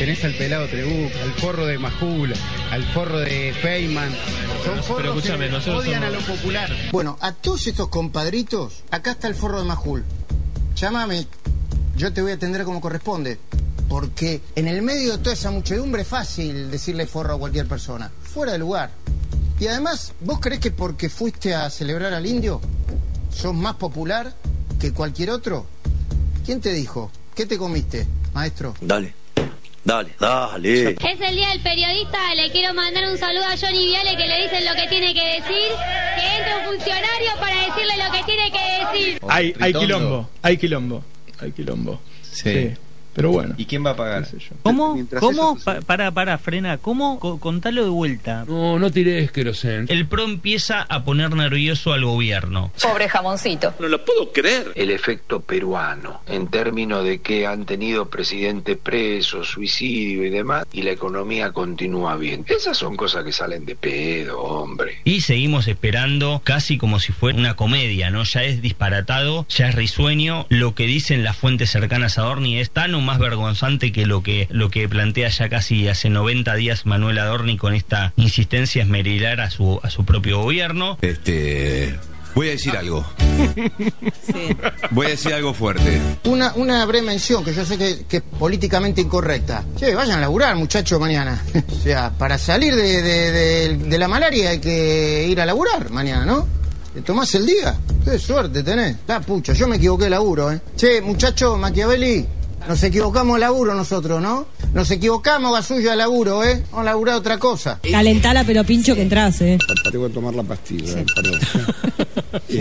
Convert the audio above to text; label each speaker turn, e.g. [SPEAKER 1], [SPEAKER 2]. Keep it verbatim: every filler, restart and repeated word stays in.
[SPEAKER 1] tenés al pelado Trebuch, al forro de Majul, al forro de Feynman. Son
[SPEAKER 2] Pero
[SPEAKER 1] forros
[SPEAKER 2] escúchame,
[SPEAKER 1] que
[SPEAKER 2] nosotros
[SPEAKER 1] odian
[SPEAKER 2] somos-
[SPEAKER 1] a lo popular.
[SPEAKER 3] Bueno, a todos estos compadritos, acá está el forro de Majul. Llámame, yo te voy a atender como corresponde. Porque en el medio de toda esa muchedumbre es fácil decirle forro a cualquier persona. Fuera de lugar. Y además, ¿vos creés que porque fuiste a celebrar al indio sos más popular que cualquier otro? ¿Quién te dijo? ¿Qué te comiste, maestro?
[SPEAKER 4] Dale, dale, dale.
[SPEAKER 5] Es el día del periodista, le quiero mandar un saludo a Johnny Viale que le dicen lo que tiene que decir, que entre un funcionario para decirle lo que tiene que decir.
[SPEAKER 2] Hay, hay
[SPEAKER 6] Ritondo.
[SPEAKER 2] quilombo, hay quilombo, hay quilombo.
[SPEAKER 6] Sí.
[SPEAKER 2] Pero bueno.
[SPEAKER 6] ¿Y quién va a pagar?
[SPEAKER 2] qué sé yo.
[SPEAKER 7] ¿Cómo?
[SPEAKER 1] Mientras
[SPEAKER 7] ¿Cómo?
[SPEAKER 1] eso sucede.
[SPEAKER 7] Pa- para, para, frena. ¿Cómo? Co- contalo de vuelta.
[SPEAKER 8] No, no tiré querosén.
[SPEAKER 9] El P R O empieza a poner nervioso al gobierno.
[SPEAKER 10] Pobre jamoncito.
[SPEAKER 4] No lo puedo creer.
[SPEAKER 11] El efecto peruano, en términos de que han tenido presidente preso, suicidio y demás, y la economía continúa bien. Esas son cosas que salen de pedo, hombre.
[SPEAKER 9] Y seguimos esperando casi como si fuera una comedia, ¿no? Ya es disparatado, ya es risueño. Lo que dicen las fuentes cercanas a Adorni es tan o más vergonzante que lo que lo que plantea ya casi hace noventa días Manuel Adorni con esta insistencia esmerilar a su a su propio gobierno.
[SPEAKER 12] Este... Voy a decir algo.
[SPEAKER 10] Sí.
[SPEAKER 12] Voy a decir algo fuerte.
[SPEAKER 3] Una, una breve mención que yo sé que, que es políticamente incorrecta. Che, vayan a laburar, muchachos, mañana. O sea, para salir de, de, de, de la malaria hay que ir a laburar mañana, ¿no? ¿Te tomás el día? Qué suerte tenés. La pucha, yo me equivoqué de laburo, ¿eh? Che, muchachos, Machiavelli, nos equivocamos de laburo nosotros, ¿no? Nos equivocamos, Gasulla, de laburo, ¿eh? Vamos a laburar otra cosa.
[SPEAKER 10] Calentala, pero pincho que entras, eh.
[SPEAKER 1] Tengo que tomar la pastilla, perdón.